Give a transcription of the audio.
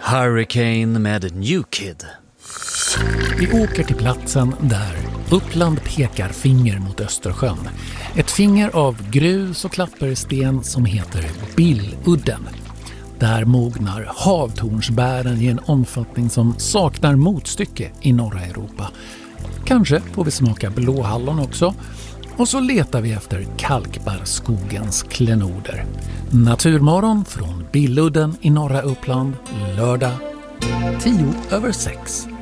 Hurricane med New Kid. Vi åker till platsen där Uppland pekar finger mot Östersjön. Ett finger av grus och klappersten som heter Billudden. Där mognar havtornsbären i en omfattning som saknar motstycke i norra Europa. Kanske får vi smaka blåhallon också. Och så letar vi efter kalkbarrskogens klenoder. Naturmorgon från Billudden i norra Uppland, lördag 5:10.